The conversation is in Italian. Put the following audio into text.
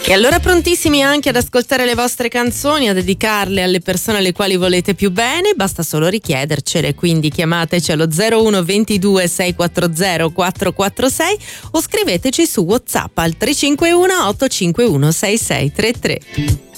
E allora prontissimi anche ad ascoltare le vostre canzoni, a dedicarle alle persone alle quali volete più bene, basta solo richiedercele, quindi chiamateci allo 01 22 640 446 o scriveteci su WhatsApp al 351 851 6633.